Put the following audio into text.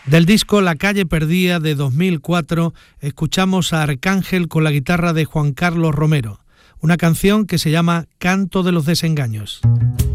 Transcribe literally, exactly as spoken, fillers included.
Del disco La calle perdida de dos mil cuatro escuchamos a Arcángel con la guitarra de Juan Carlos Romero, una canción que se llama Canto de los desengaños.